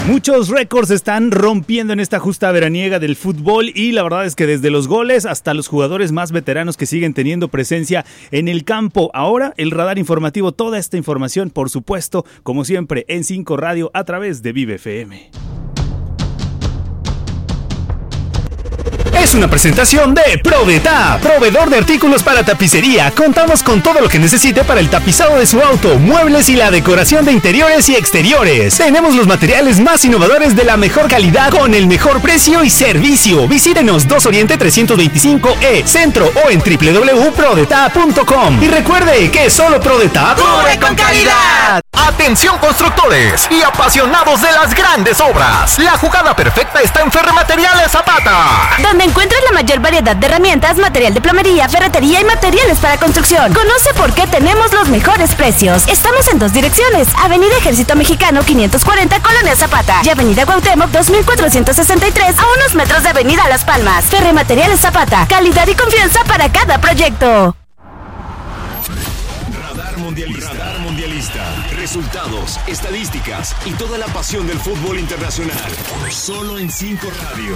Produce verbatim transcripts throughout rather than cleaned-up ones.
Muchos récords se están rompiendo en esta justa veraniega del fútbol y la verdad es que desde los goles hasta los jugadores más veteranos que siguen teniendo presencia en el campo. Ahora el radar informativo, toda esta información por supuesto, como siempre en cinco Radio a través de Vive F M. Es una presentación de ProDetap, proveedor de artículos para tapicería. Contamos con todo lo que necesite para el tapizado de su auto, muebles y la decoración de interiores y exteriores. Tenemos los materiales más innovadores de la mejor calidad con el mejor precio y servicio. Visítenos dos Oriente trescientos veinticinco E, Centro o en doble u doble u doble u punto prodetap punto com. Y recuerde que solo ProDetap ¡cubre con calidad! Atención constructores y apasionados de las grandes obras. La jugada perfecta está en Ferremateriales Zapata, donde encuentras la mayor variedad de herramientas, material de plomería, ferretería y materiales para construcción. Conoce por qué tenemos los mejores precios. Estamos en dos direcciones: Avenida Ejército Mexicano quinientos cuarenta, Colonia Zapata, y Avenida Cuauhtémoc dos mil cuatrocientos sesenta y tres, a unos metros de Avenida Las Palmas. Ferremateriales Zapata, calidad y confianza para cada proyecto. Radar Mundialista. Radar Mundialista. Resultados, estadísticas y toda la pasión del fútbol internacional. Solo en cinco Radio.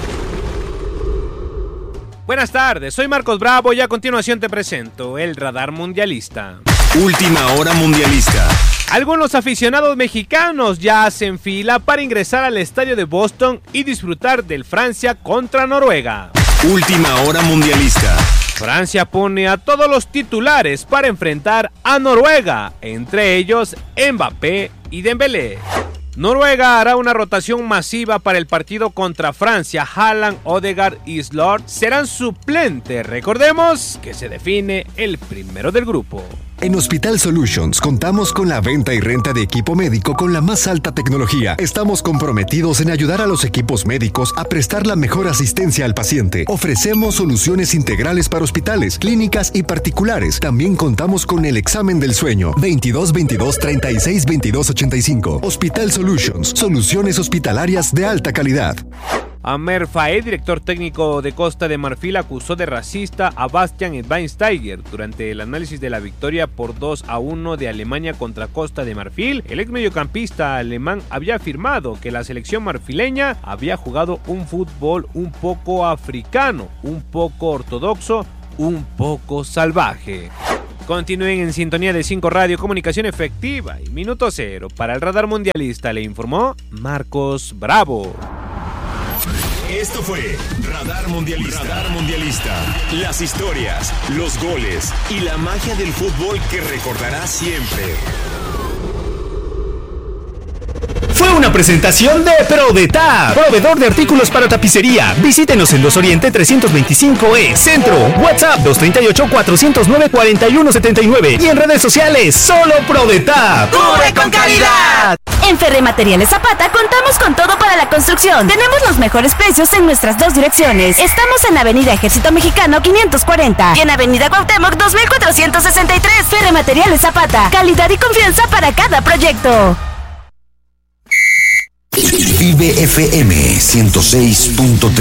Buenas tardes, soy Marcos Bravo y a continuación te presento el Radar Mundialista. Última hora mundialista. Algunos aficionados mexicanos ya hacen fila para ingresar al estadio de Boston y disfrutar del Francia contra Noruega. Última hora mundialista. Francia pone a todos los titulares para enfrentar a Noruega, entre ellos Mbappé y Dembélé. Noruega hará una rotación masiva para el partido contra Francia. Haaland, Odegaard y Slot serán suplentes. Recordemos que se define el primero del grupo. En Hospital Solutions contamos con la venta y renta de equipo médico con la más alta tecnología. Estamos comprometidos en ayudar a los equipos médicos a prestar la mejor asistencia al paciente. Ofrecemos soluciones integrales para hospitales, clínicas y particulares. También contamos con el examen del sueño. veintidós veintidós treinta y seis veintidós ochenta y cinco. Hospital Solutions, soluciones hospitalarias de alta calidad. Amer Faed, director técnico de Costa de Marfil, acusó de racista a Bastian Schweinsteiger durante el análisis de la victoria por dos a uno de Alemania contra Costa de Marfil. El ex mediocampista alemán había afirmado que la selección marfileña había jugado un fútbol un poco africano, un poco ortodoxo, un poco salvaje. Continúen en sintonía de cinco Radio, comunicación efectiva y minuto cero. Para el Radar Mundialista le informó Marcos Bravo. Esto fue Radar Mundialista. Radar Mundialista. Las historias, los goles y la magia del fútbol que recordarás siempre. Fue una presentación de ProDetap, proveedor de artículos para tapicería. Visítenos en dos Oriente trescientos veinticinco E, Centro, WhatsApp dos tres ocho, cuatro cero nueve, cuatro uno siete nueve y en redes sociales, solo ProDetap. ¡Cubre con calidad! En Ferremateriales Zapata contamos con todo para la construcción. Tenemos los mejores precios en nuestras dos direcciones. Estamos en Avenida Ejército Mexicano quinientos cuarenta y en Avenida Cuauhtémoc dos mil cuatrocientos sesenta y tres. Ferremateriales Zapata, calidad y confianza para cada proyecto. Vive F M ciento seis punto tres.